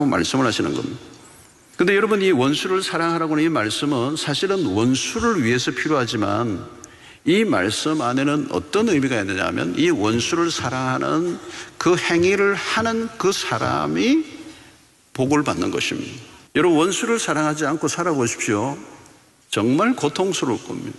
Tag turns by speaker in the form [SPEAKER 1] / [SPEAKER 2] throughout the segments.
[SPEAKER 1] 말씀을 하시는 겁니다. 근데 여러분, 이 원수를 사랑하라고 하는 이 말씀은 사실은 원수를 위해서 필요하지만 이 말씀 안에는 어떤 의미가 있느냐 하면 이 원수를 사랑하는 그 행위를 하는 그 사람이 복을 받는 것입니다. 여러분, 원수를 사랑하지 않고 살아보십시오. 정말 고통스러울 겁니다.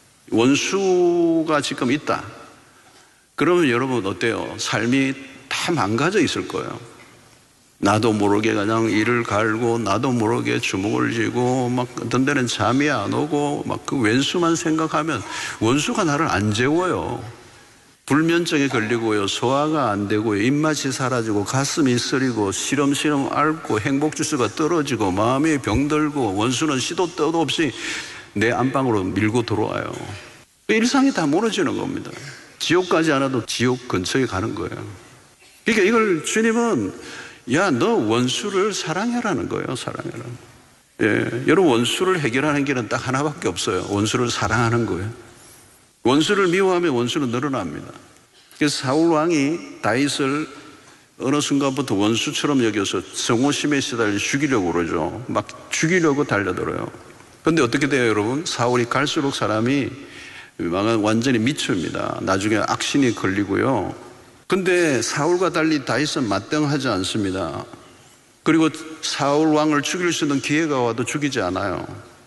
[SPEAKER 1] 원수가 지금 있다. 그러면 여러분 어때요? 삶이 다 망가져 있을 거예요. 나도 모르게 그냥 이를 갈고 나도 모르게 주먹을 쥐고 막 어떤 데는 잠이 안 오고 막 그 왼수만 생각하면 원수가 나를 안 재워요. 불면증에 걸리고요, 소화가 안 되고요, 입맛이 사라지고 가슴이 쓰리고 시름시름 앓고 행복지수가 떨어지고 마음이 병들고 원수는 시도 때도 없이 내 안방으로 밀고 들어와요. 일상이 다 무너지는 겁니다. 지옥 가지 않아도 지옥 근처에 가는 거예요. 그러니까 이걸 주님은 야, 너 원수를 사랑해라는 거예요. 사랑해라. 예, 여러분, 원수를 해결하는 길은 딱 하나밖에 없어요. 원수를 사랑하는 거예요. 원수를 미워하면 원수는 늘어납니다. 그래서 사울 왕이 다윗을 어느 순간부터 원수처럼 여겨서 성호심에 시달려 죽이려고 그러죠. 막 죽이려고 달려들어요. 그런데 어떻게 돼요, 여러분? 사울이 갈수록 사람이 완전히 미칩니다. 나중에 악신이 걸리고요. 근데 사울과 달리 다윗은 맞대응하지 않습니다. 그리고 사울 왕을 죽일 수 있는 기회가 와도 죽이지 않아요.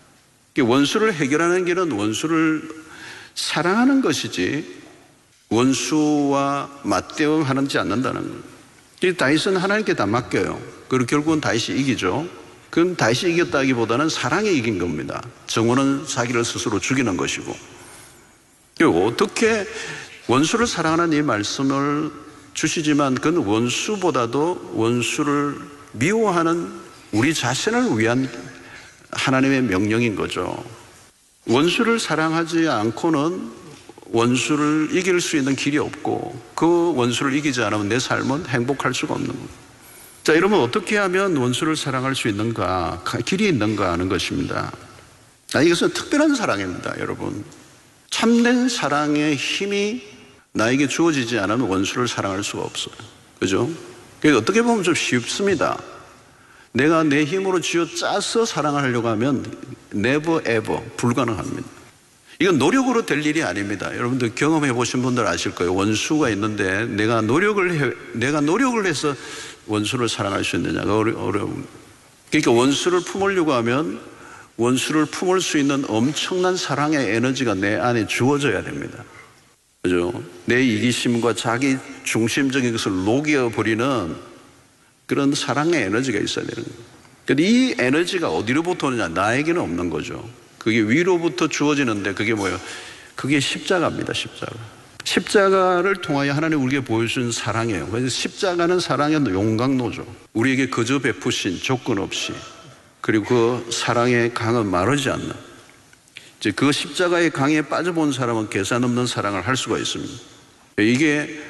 [SPEAKER 1] 원수를 해결하는 길은 원수를 사랑하는 것이지 원수와 맞대응하지 않는다는 거예요. 다윗은 하나님께 다 맡겨요. 그리고 결국은 다윗이 이기죠. 그건 다윗이 이겼다기보다는 사랑이 이긴 겁니다. 정오는 자기를 스스로 죽이는 것이고. 그리고 어떻게 원수를 사랑하는 이 말씀을 주시지만 그건 원수보다도 원수를 미워하는 우리 자신을 위한 하나님의 명령인 거죠. 원수를 사랑하지 않고는 원수를 이길 수 있는 길이 없고 그 원수를 이기지 않으면 내 삶은 행복할 수가 없는 거예요. 자, 여러분, 어떻게 하면 원수를 사랑할 수 있는가, 길이 있는가 하는 것입니다. 이것은 특별한 사랑입니다, 여러분. 참된 사랑의 힘이 나에게 주어지지 않으면 원수를 사랑할 수가 없어요. 그죠? 그러니까 어떻게 보면 좀 쉽습니다. 내가 내 힘으로 쥐어 짜서 사랑을 하려고 하면 never ever 불가능합니다. 이건 노력으로 될 일이 아닙니다. 여러분들 경험해 보신 분들 아실 거예요. 원수가 있는데 내가 노력을 해서 원수를 사랑할 수 있느냐가 어려운. 그러니까 원수를 품으려고 하면 원수를 품을 수 있는 엄청난 사랑의 에너지가 내 안에 주어져야 됩니다. 그죠? 내 이기심과 자기 중심적인 것을 녹여버리는 그런 사랑의 에너지가 있어야 되는 거예요. 근데 이 에너지가 어디로부터 오느냐? 나에게는 없는 거죠. 그게 위로부터 주어지는데 그게 뭐예요? 그게 십자가입니다. 십자가를 통하여 하나님 우리에게 보여준 사랑이에요. 그래서 십자가는 사랑의 용광로죠. 우리에게 거저 베푸신 조건 없이, 그리고 그 사랑의 강은 마르지 않는, 이제 그 십자가의 강에 빠져본 사람은 계산 없는 사랑을 할 수가 있습니다. 이게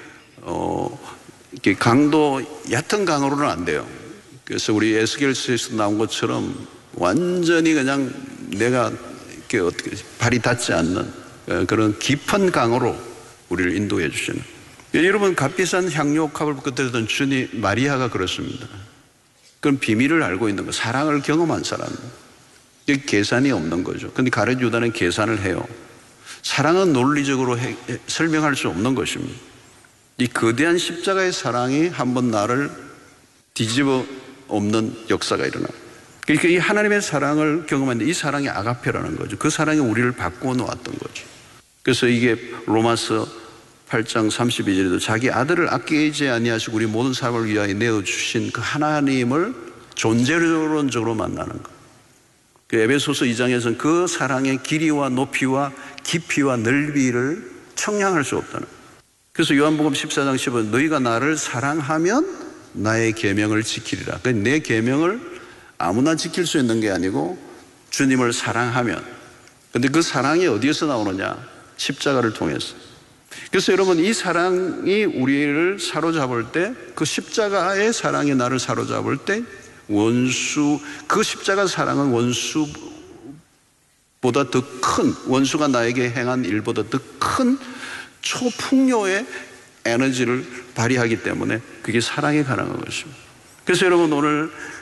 [SPEAKER 1] 이렇게 강도 얕은 강으로는 안 돼요. 그래서 우리 에스겔서에서 나온 것처럼 완전히 그냥 내가 이렇게 어떻게 발이 닿지 않는 그런 깊은 강으로 우리를 인도해 주시는. 여러분, 값비싼 향료값을 그때던 주님 마리아가 그렇습니다. 그건 비밀을 알고 있는 거, 사랑을 경험한 사람. 이게 계산이 없는 거죠. 근데 가룟 유다는 계산을 해요. 사랑은 논리적으로 설명할 수 없는 것입니다. 이 거대한 십자가의 사랑이 한번 나를 뒤집어 엎는 역사가 일어나요. 그러니까 이 하나님의 사랑을 경험하는데 이 사랑이 아가페라는 거죠. 그 사랑이 우리를 바꾸어 놓았던 거죠. 그래서 이게 로마서 8장 32절에도 자기 아들을 아끼지 아니하시고 우리 모든 사람을 위하여 내어주신 그 하나님을 존재론적으로 만나는 것. 그 에베소서 2장에서는 그 사랑의 길이와 높이와 깊이와 넓이를 청량할 수 없다는 것. 그래서 요한복음 14장 15절 너희가 나를 사랑하면 나의 계명을 지키리라. 그러니까 내 계명을 아무나 지킬 수 있는 게 아니고 주님을 사랑하면. 근데 그 사랑이 어디에서 나오느냐? 십자가를 통해서. 그래서 여러분, 이 사랑이 우리를 사로잡을 때, 그 십자가의 사랑이 나를 사로잡을 때 그 십자가 사랑은 원수보다 더 큰, 원수가 나에게 행한 일보다 더 큰 초풍요의 에너지를 발휘하기 때문에 그게 사랑이 가능한 것입니다. 그래서 여러분 오늘